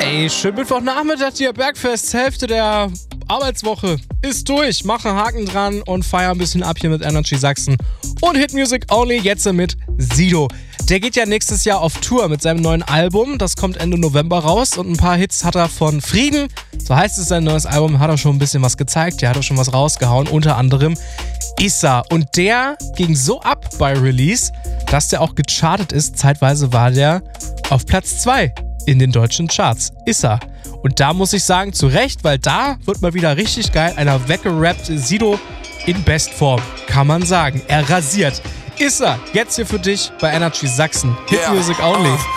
Ey, schönen Mittwochnachmittag hier, Bergfest, Hälfte der Arbeitswoche ist durch. Mache Haken dran und feier ein bisschen ab hier mit Energy Sachsen und Hit Music Only, jetzt mit Sido. Der geht ja nächstes Jahr auf Tour mit seinem neuen Album, das kommt Ende November raus und ein paar Hits hat er von Frieden, so heißt es, sein neues Album, hat er schon ein bisschen was gezeigt, der hat auch schon was rausgehauen, unter anderem Issa. Und der ging so ab bei Release, dass der auch gechartet ist, zeitweise war der auf Platz 2 in den deutschen Charts. Issa. Und da muss ich sagen, zu Recht, weil da wird mal wieder richtig geil einer weggerappt. Sido in Bestform, kann man sagen. Er rasiert. Issa, jetzt hier für dich bei Energy Sachsen. Hit Music Only.